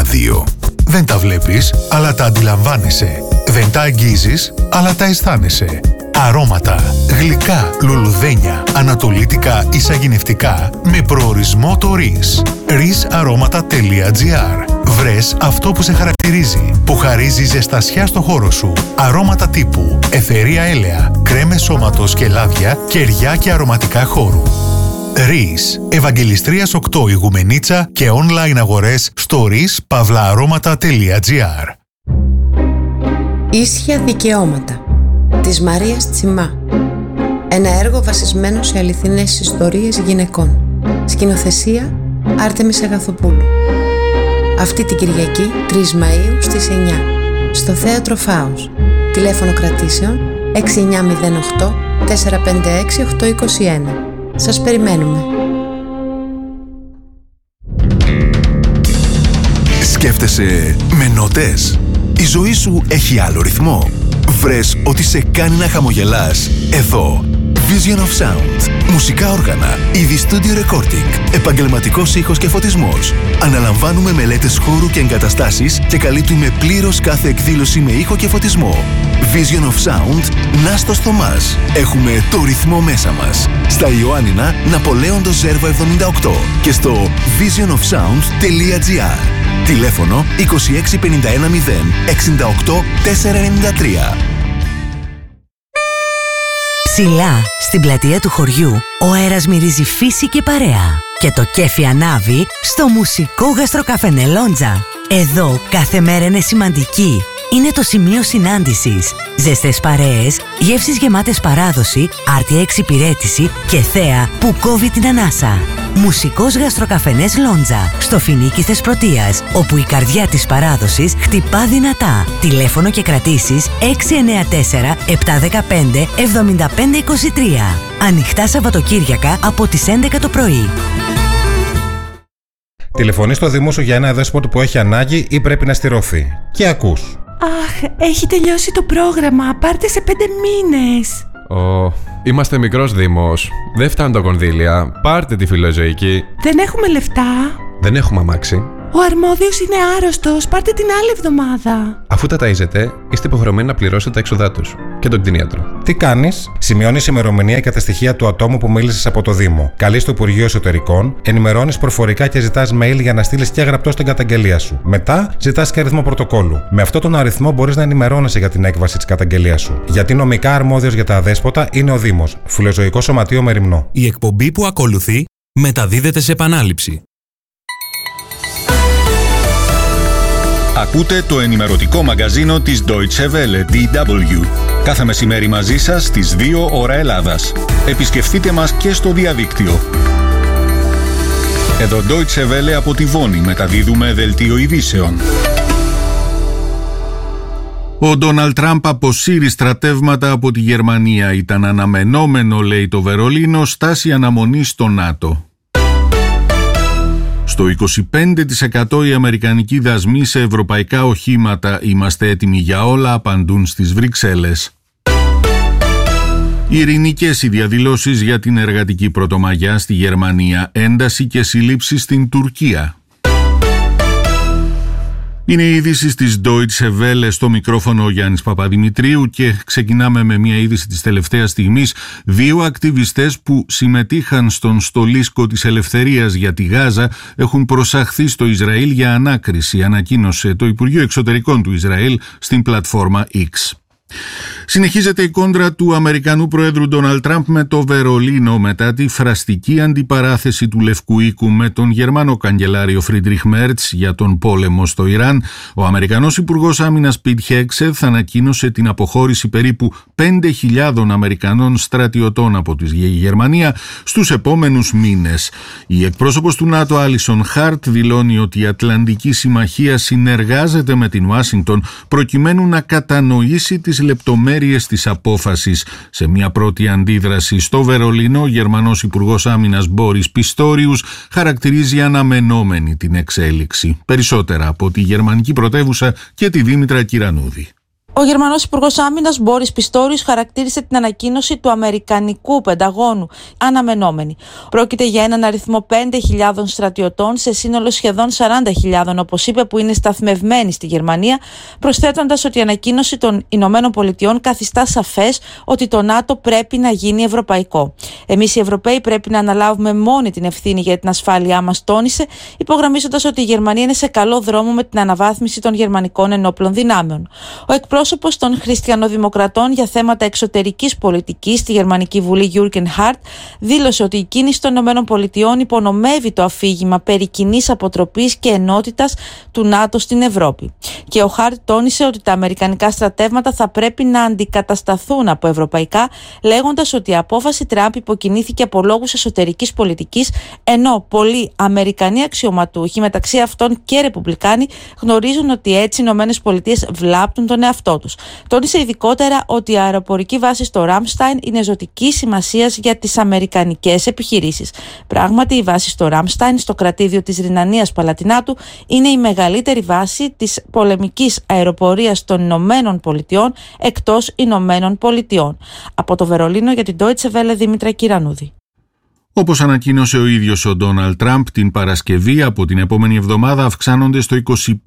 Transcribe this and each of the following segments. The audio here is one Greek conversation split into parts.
2. Δεν τα βλέπεις, αλλά τα αντιλαμβάνεσαι. Δεν τα αγγίζεις, αλλά τα αισθάνεσαι. Αρώματα, γλυκά, λουλουδένια, ανατολίτικα ή σαγηνευτικά με προορισμό το RIS. risaroματα.gr. Βρες αυτό που σε χαρακτηρίζει, που χαρίζει ζεστασιά στο χώρο σου. Αρώματα τύπου αιθερία έλαια, κρέμες σώματος και λάδια, κεριά και αρωματικά χώρου. RIS. Ευαγγελιστρίας 8 Ηγουμενίτσα και online αγορές στο rispavlaaroματα.gr. Ίσια δικαιώματα της Μαρίας Τσιμά. Ένα έργο βασισμένο σε αληθινές ιστορίες γυναικών. Σκηνοθεσία Άρτεμις Αγαθοπούλου. Αυτή την Κυριακή 3 Μαΐου στις 9 στο Θέατρο Φάους. Τηλέφωνο κρατήσεων 6908 456 821. Σας περιμένουμε. Σκέφτεσαι με νότες? Η ζωή σου έχει άλλο ρυθμό? Βρες ότι σε κάνει να χαμογελάς? Εδώ Vision of Sound. Μουσικά όργανα, είδη studio recording, επαγγελματικός ήχος και φωτισμός. Αναλαμβάνουμε μελέτες χώρου και εγκαταστάσεις και καλύπτουμε πλήρως κάθε εκδήλωση με ήχο και φωτισμό. Vision of Sound, Νάστος Θωμάς. Έχουμε το ρυθμό μέσα μας. Στα Ιωάννινα, Ναπολέοντος Ζέρβα 78 και στο visionofsound.gr. Τηλέφωνο 26 51 0 68 493. Ψηλά, στην πλατεία του χωριού, ο αέρας μυρίζει φύση και παρέα. Και το κέφι ανάβει στο μουσικό γαστροκαφενέ Λόντζα. Εδώ κάθε μέρα είναι σημαντική. Είναι το σημείο συνάντησης. Ζεστές παρέες, γεύσεις γεμάτες παράδοση, άρτια εξυπηρέτηση και θέα που κόβει την ανάσα. Μουσικός γαστροκαφενές Λόντζα, στο Φινίκι Θεσπρωτείας, όπου η καρδιά της παράδοσης χτυπά δυνατά. Τηλέφωνο και κρατήσεις 694 715 7523. Ανοιχτά Σαββατοκύριακα από τις 11 το πρωί. Τηλεφωνείς στο Δήμο σου για ένα δέσποτο που έχει ανάγκη ή πρέπει να στηρωθεί. Και ακούς. Αχ, έχει τελειώσει το πρόγραμμα. Πάρτε σε 5 μήνες. Είμαστε μικρός Δήμος. Δεν φτάνουν τα κονδύλια. Πάρτε τη φιλοζωική. Δεν έχουμε λεφτά. Δεν έχουμε αμάξι. Ο αρμόδιος είναι άρρωστος. Πάρτε την άλλη εβδομάδα. Αφού τα ταΐζετε, είστε υποχρεωμένοι να πληρώσετε τα έξοδά τους. Και τον κτηνίατρο. Τι κάνεις? Σημειώνεις ημερομηνία και τα στοιχεία του ατόμου που μίλησες από το Δήμο. Καλείς το Υπουργείο Εσωτερικών, ενημερώνεις προφορικά και ζητάς mail για να στείλεις και γραπτό την καταγγελία σου. Μετά ζητάς και αριθμό πρωτοκόλλου. Με αυτόν τον αριθμό μπορείς να ενημερώνεσαι για την έκβαση της καταγγελίας σου. Γιατί νομικά αρμόδιος για τα αδέσποτα είναι ο Δήμος. Φιλοζωικό Σωματείο Μεριμνό. Η εκπομπή που ακολουθεί μεταδίδεται σε επανάληψη. Ακούτε το ενημερωτικό μαγκαζίνο της Deutsche Welle, DW. Κάθε μεσημέρι μαζί σας στις 2 ώρα Ελλάδας. Επισκεφτείτε μας και στο διαδίκτυο. Εδώ Deutsche Welle από τη Βόνη μεταδίδουμε δελτίο ειδήσεων. Ο Ντόναλντ Τραμπ αποσύρει στρατεύματα από τη Γερμανία. Ήταν αναμενόμενο, λέει το Βερολίνο, στάση αναμονής στο ΝΑΤΟ. Στο 25% οι αμερικανικοί δασμοί σε ευρωπαϊκά οχήματα. Είμαστε έτοιμοι για όλα, απαντούν στις Βρυξέλλες. Ειρηνικές οι διαδηλώσεις για την εργατική πρωτομαγιά στη Γερμανία. Ένταση και συλλήψεις στην Τουρκία. Είναι η είδηση της Deutsche Welle, στο μικρόφωνο ο Γιάννης Παπαδημητρίου, και ξεκινάμε με μια είδηση της τελευταίας στιγμής. 2 ακτιβιστές που συμμετείχαν στον στολίσκο της ελευθερίας για τη Γάζα έχουν προσαχθεί στο Ισραήλ για ανάκριση, ανακοίνωσε το Υπουργείο Εξωτερικών του Ισραήλ στην πλατφόρμα X. Συνεχίζεται η κόντρα του Αμερικανού Προέδρου Ντόναλντ Τραμπ με το Βερολίνο μετά τη φραστική αντιπαράθεση του Λευκού Οίκου με τον Γερμανό καγκελάριο Φρίντριχ Μέρτς για τον πόλεμο στο Ιράν. Ο Αμερικανός Υπουργός Άμυνας Πιτ Χέγκσεθ ανακοίνωσε την αποχώρηση περίπου 5.000 Αμερικανών στρατιωτών από τη Γερμανία στους επόμενους μήνες. Η εκπρόσωπος του ΝΑΤΟ Άλισον Χάρτ δηλώνει ότι η Ατλαντική Συμμαχία συνεργάζεται με την Ουάσιγκτον προκειμένου να κατανοήσει τις λεπτομέρειες της απόφασης. Σε μια πρώτη αντίδραση στο Βερολίνο, ο Γερμανός Υπουργός Άμυνας Μπόρις Πιστόριους χαρακτηρίζει αναμενόμενη την εξέλιξη. Περισσότερα από τη γερμανική πρωτεύουσα και τη Δήμητρα Κυρανούδη. Ο Γερμανός Υπουργός Άμυνας Μπόρις Πιστόριος χαρακτήρισε την ανακοίνωση του Αμερικανικού Πενταγώνου αναμενόμενη. Πρόκειται για έναν αριθμό 5.000 στρατιωτών σε σύνολο σχεδόν 40.000, όπως είπε, που είναι σταθμευμένοι στη Γερμανία, προσθέτοντας ότι η ανακοίνωση των Ηνωμένων Πολιτειών καθιστά σαφές ότι το ΝΑΤΟ πρέπει να γίνει ευρωπαϊκό. Εμείς οι Ευρωπαίοι πρέπει να αναλάβουμε μόνοι την ευθύνη για την ασφάλειά μας, τόνισε, υπογραμμίζοντας ότι η Γερμανία είναι σε καλό δρόμο με την αναβάθμιση των γερμανικών ενόπλων δυνάμεων. Ο εκπρόσωπος των Χριστιανοδημοκρατών για θέματα εξωτερικής πολιτικής στη Γερμανική Βουλή, Γιούργκεν Χάρτ, δήλωσε ότι η κίνηση των ΗΠΑ υπονομεύει το αφήγημα περί κοινής αποτροπής και ενότητας του ΝΑΤΟ στην Ευρώπη. Και ο Χάρτ τόνισε ότι τα αμερικανικά στρατεύματα θα πρέπει να αντικατασταθούν από ευρωπαϊκά, λέγοντας ότι η απόφαση Τραμπ υποκινήθηκε από λόγους εσωτερικής πολιτικής, ενώ πολλοί Αμερικανοί αξιωματούχοι, μεταξύ αυτών και Ρεπουμπλικάνοι, γνωρίζουν ότι έτσι οι ΗΠΑ βλάπτουν τον εαυτό τους. Τόνισε ειδικότερα ότι η αεροπορική βάση στο Ράμσταϊν είναι ζωτική σημασίας για τις αμερικανικές επιχειρήσεις. Πράγματι, η βάση στο Ράμσταϊν, στο κρατήδιο της Ρινανίας Παλατινάτου, είναι η μεγαλύτερη βάση της πολεμικής αεροπορίας των Ηνωμένων Πολιτειών εκτός Ηνωμένων Πολιτειών. Από το Βερολίνο για την Deutsche Welle, Δήμητρα Κυρανούδη. Όπως ανακοίνωσε ο ίδιος ο Ντόναλντ Τραμπ την Παρασκευή, από την επόμενη εβδομάδα αυξάνονται στο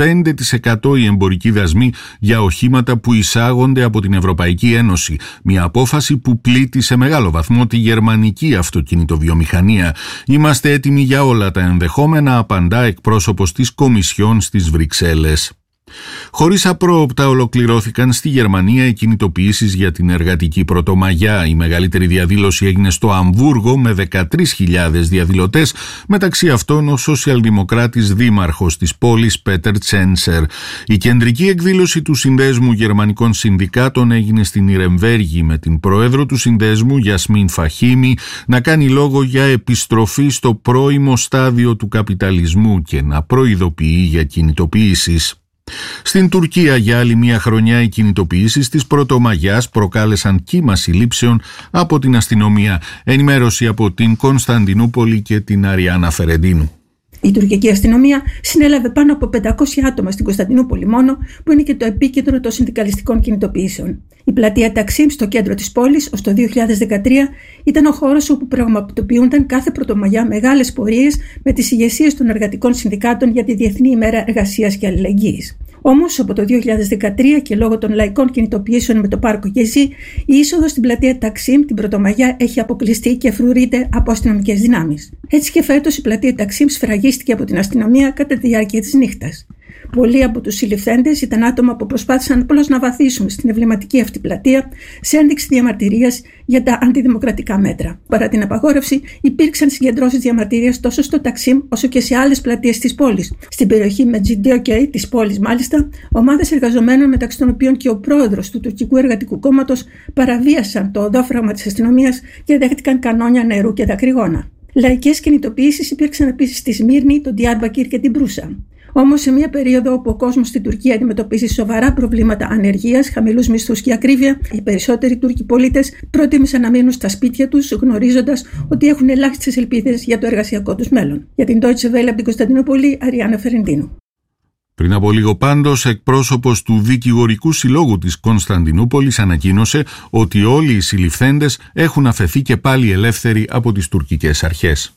25% οι εμπορικοί δασμοί για οχήματα που εισάγονται από την Ευρωπαϊκή Ένωση. Μια απόφαση που πλήττει σε μεγάλο βαθμό τη γερμανική αυτοκινητοβιομηχανία. Είμαστε έτοιμοι για όλα τα ενδεχόμενα, απαντά εκπρόσωπος της Κομισιόν στις Βρυξέλλες. Χωρίς απρόοπτα ολοκληρώθηκαν στη Γερμανία οι κινητοποιήσεις για την εργατική Πρωτομαγιά. Η μεγαλύτερη διαδήλωση έγινε στο Αμβούργο με 13.000 διαδηλωτές, μεταξύ αυτών ο σοσιαλδημοκράτης δήμαρχος της πόλης Πέτερ Τσένσερ. Η κεντρική εκδήλωση του Συνδέσμου Γερμανικών Συνδικάτων έγινε στην Ιρεμβέργη, με την πρόεδρο του Συνδέσμου, Γιασμίν Φαχίμη, να κάνει λόγο για επιστροφή στο πρώιμο στάδιο του καπιταλισμού και να προειδοποιεί για κινητοποιήσεις. Στην Τουρκία για άλλη μια χρονιά οι κινητοποιήσεις της Πρωτομαγιάς προκάλεσαν κύμα συλλήψεων από την αστυνομία. Ενημέρωση από την Κωνσταντινούπολη και την Αριάννα Φερεντίνου. Η τουρκική αστυνομία συνέλαβε πάνω από 500 άτομα στην Κωνσταντινούπολη μόνο, που είναι και το επίκεντρο των συνδικαλιστικών κινητοποιήσεων. Η πλατεία Ταξίμ στο κέντρο της πόλης ως το 2013 ήταν ο χώρος όπου πραγματοποιούνταν κάθε Πρωτομαγιά μεγάλες πορείες με τις ηγεσίες των εργατικών συνδικάτων για τη Διεθνή ημέρα εργασίας και αλληλεγγύης. Όμως, από το 2013 και λόγω των λαϊκών κινητοποιήσεων με το πάρκο Γεζί, η είσοδος στην πλατεία Ταξίμ την Πρωτομαγιά έχει αποκλειστεί και φρουρείται από αστυνομικές δυνάμεις. Έτσι και φέτος η πλατεία Ταξίμ σφραγίστηκε από την αστυνομία κατά τη διάρκεια της νύχτας. Πολλοί από τους συλληφθέντες ήταν άτομα που προσπάθησαν απλώς να βαθίσουν στην εμβληματική αυτή πλατεία σε ένδειξη διαμαρτυρίας για τα αντιδημοκρατικά μέτρα. Παρά την απαγόρευση, υπήρξαν συγκεντρώσεις διαμαρτυρίας τόσο στο Ταξίμ όσο και σε άλλες πλατείες της πόλης. Στην περιοχή Μετζιντιόκεϊ της πόλης, μάλιστα, ομάδες εργαζομένων, μεταξύ των οποίων και ο πρόεδρος του Τουρκικού Εργατικού Κόμματος, παραβίασαν το οδόφραγμα της αστυνομίας και δέχτηκαν κανόνια νερού και δακρυγόνα. Λαϊκές κινητοποιήσεις υπήρξαν επίσης στη Σμύρνη, τον Διάρμπακυρ και την Προύσα. Όμως, σε μια περίοδο όπου ο κόσμος στην Τουρκία αντιμετωπίζει σοβαρά προβλήματα ανεργίας, χαμηλούς μισθούς και ακρίβεια, οι περισσότεροι Τούρκοι πολίτες προτίμησαν να μείνουν στα σπίτια τους, γνωρίζοντας ότι έχουν ελάχιστες ελπίδες για το εργασιακό τους μέλλον. Για την Deutsche Welle από την Κωνσταντινούπολη, Αριάννα Φερεντίνου. Πριν από λίγο πάντως, εκπρόσωπος του Δικηγορικού Συλλόγου της Κωνσταντινούπολης ανακοίνωσε ότι όλοι οι συλληφθέντες έχουν αφαιθεί και πάλι ελεύθεροι από τις τουρκικές αρχές.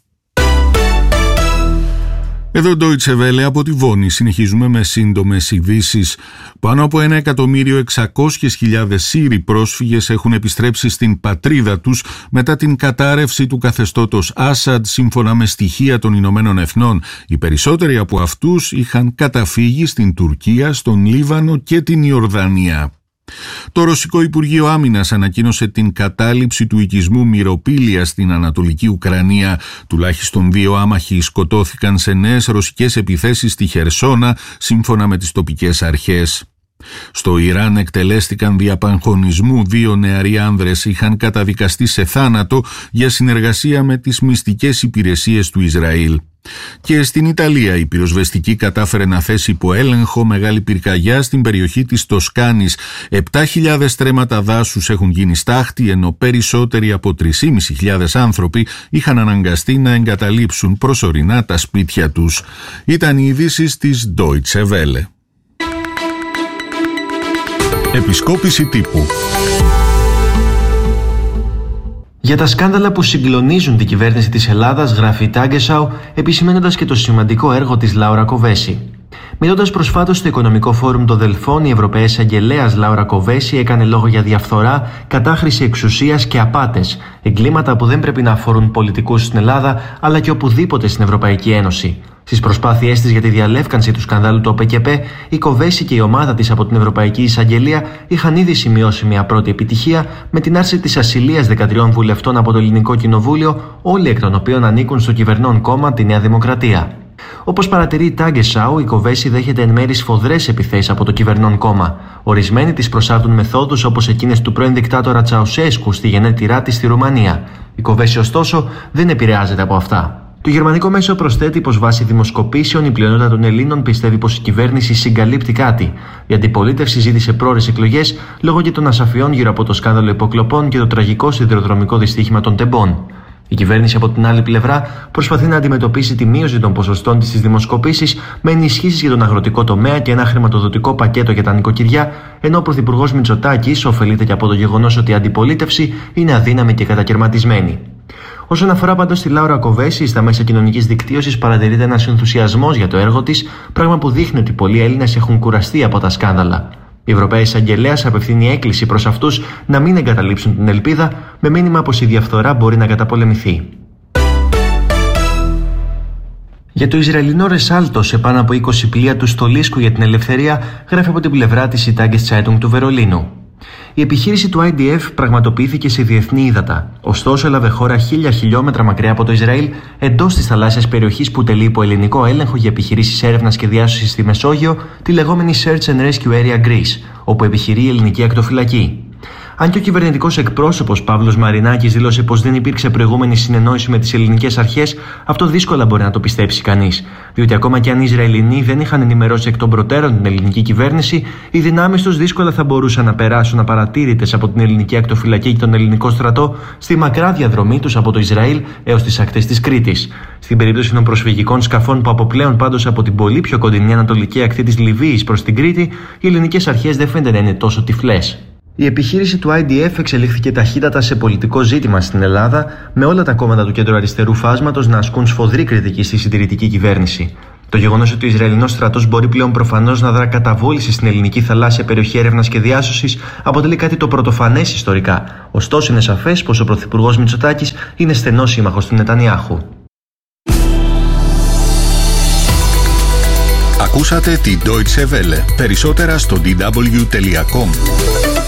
Εδώ Deutsche Welle από τη Βόνη, συνεχίζουμε με σύντομες ειδήσεις. Πάνω από 1.600.000 Σύριοι πρόσφυγες έχουν επιστρέψει στην πατρίδα τους μετά την κατάρρευση του καθεστώτος Άσαντ, σύμφωνα με στοιχεία των Ηνωμένων Εθνών. Οι περισσότεροι από αυτούς είχαν καταφύγει στην Τουρκία, στον Λίβανο και την Ιορδανία. Το Ρωσικό Υπουργείο Άμυνας ανακοίνωσε την κατάληψη του οικισμού Μυροπήλια στην Ανατολική Ουκρανία. Τουλάχιστον 2 άμαχοι σκοτώθηκαν σε νέες ρωσικές επιθέσεις στη Χερσόνα, σύμφωνα με τις τοπικές αρχές. Στο Ιράν εκτελέστηκαν δια παγχωνισμού 2 νεαροί άνδρες, είχαν καταδικαστεί σε θάνατο για συνεργασία με τις μυστικές υπηρεσίες του Ισραήλ. Και στην Ιταλία η πυροσβεστική κατάφερε να θέσει υπό έλεγχο μεγάλη πυρκαγιά στην περιοχή της Τοσκάνης. 7.000 στρέμματα δάσους έχουν γίνει στάχτη, ενώ περισσότεροι από 3.500 άνθρωποι είχαν αναγκαστεί να εγκαταλείψουν προσωρινά τα σπίτια τους. Ήταν οι ειδήσεις της Deutsche Welle. Επισκόπηση τύπου. Για τα σκάνδαλα που συγκλονίζουν την κυβέρνηση της Ελλάδας, γράφει η Tagesschau, επισημαίνοντας και το σημαντικό έργο της Λάουρα Κοβέση. Μιλώντας προσφάτως στο Οικονομικό Φόρουμ των Δελφών, η Ευρωπαία Αγγελέας Λάουρα Κοβέση έκανε λόγο για διαφθορά, κατάχρηση εξουσίας και απάτες, εγκλήματα που δεν πρέπει να αφορούν πολιτικούς στην Ελλάδα αλλά και οπουδήποτε στην Ευρωπαϊκή Ένωση. Στις προσπάθειές της για τη διαλεύκανση του σκανδάλου του ΟΠΕΚΕΠΕ, η Κοβέση και η ομάδα της από την Ευρωπαϊκή Εισαγγελία είχαν ήδη σημειώσει μια πρώτη επιτυχία με την άρση της ασυλίας 13 βουλευτών από το Ελληνικό Κοινοβούλιο, όλοι εκ των οποίων ανήκουν στο κυβερνών κόμμα τη Νέα Δημοκρατία. Όπως παρατηρεί η Tagesschau, η Κοβέση δέχεται εν μέρει σφοδρές επιθέσεις από το κυβερνών κόμμα. Ορισμένοι της προσάπτουν μεθόδους όπως εκείνες του πρώην δικτάτορα Τσαουσέσκου στη γενέτειρά της στη Ρουμανία. Η Κοβέση, ωστόσο, δεν επηρεάζεται από αυτά. Το γερμανικό μέσο προσθέτει πως βάσει δημοσκοπήσεων η πλειονότητα των Ελλήνων πιστεύει πως η κυβέρνηση συγκαλύπτει κάτι. Η αντιπολίτευση ζήτησε πρόορες εκλογές λόγω και των ασαφιών γύρω από το σκάνδαλο υποκλοπών και το τραγικό σιδηροδρομικό δυστύχημα των τεμπών. Η κυβέρνηση από την άλλη πλευρά προσπαθεί να αντιμετωπίσει τη μείωση των ποσοστών της στις δημοσκοπήσεις με ενισχύσεις για τον αγροτικό τομέα και ένα χρηματοδοτικό πακέτο για τα νοικοκυριά, ενώ ο Πρωθυπουργός Μητσοτάκης ωφελείται και από το γεγονός ότι η αντιπολίτευση είναι αδύναμη και κατακαιρματισμένη. Όσον αφορά πάντως τη Λάουρα Κοβέση, στα μέσα κοινωνικής δικτύωσης παρατηρείται ένας ενθουσιασμός για το έργο της, πράγμα που δείχνει ότι πολλοί Έλληνες έχουν κουραστεί από τα σκάνδαλα. Η Ευρωπαία Εισαγγελέας απευθύνει έκκληση προς αυτούς να μην εγκαταλείψουν την ελπίδα, με μήνυμα πως η διαφθορά μπορεί να καταπολεμηθεί. Για το Ισραηλινό Ρεσάλτο σε πάνω από 20 πλοία του Στολίσκου για την ελευθερία, γράφει από την πλευρά της η Tageszeitung του Βερολίνου. Η επιχείρηση του IDF πραγματοποιήθηκε σε διεθνή ύδατα, ωστόσο έλαβε χώρα 1000 χιλιόμετρα μακριά από το Ισραήλ, εντός της θαλάσσιας περιοχής που τελεί υπό ελληνικό έλεγχο για επιχειρήσεις έρευνας και διάσωσης στη Μεσόγειο, τη λεγόμενη Search and Rescue Area Greece, όπου επιχειρεί η ελληνική ακτοφυλακή. Αν και ο κυβερνητικός εκπρόσωπος Παύλος Μαρινάκης δήλωσε πως δεν υπήρξε προηγούμενη συνεννόηση με τις ελληνικές αρχές, αυτό δύσκολα μπορεί να το πιστέψει κανείς. Διότι ακόμα και αν οι Ισραηλινοί δεν είχαν ενημερώσει εκ των προτέρων την ελληνική κυβέρνηση, οι δυνάμεις τους δύσκολα θα μπορούσαν να περάσουν απαρατήρητες από την ελληνική ακτοφυλακή και τον ελληνικό στρατό στη μακρά διαδρομή τους από το Ισραήλ έως τις ακτές της Κρήτης. Στην περίπτωση των προσφυγικών σκαφών που αποπλέουν πάντως από την πολύ πιο κοντινή ανατολική ακτή της Λιβύης προς την Κρήτη, οι ελληνικές αρχές δεν φαίνεται να είναι τόσο τυφλές. Η επιχείρηση του IDF εξελίχθηκε ταχύτατα σε πολιτικό ζήτημα στην Ελλάδα, με όλα τα κόμματα του κέντρο-αριστερού φάσματος να ασκούν σφοδρή κριτική στη συντηρητική κυβέρνηση. Το γεγονός ότι ο Ισραηλινός στρατός μπορεί πλέον προφανώς να δρά κατά βούληση στην ελληνική θαλάσσια περιοχή έρευνας και διάσωσης αποτελεί κάτι το πρωτοφανές ιστορικά. Ωστόσο, είναι σαφές πως ο Πρωθυπουργός Μητσοτάκης είναι στενός σύμμαχος του Νετανιάχου. Ακούσατε την Deutsche Welle. Περισσότερα στο dw.com.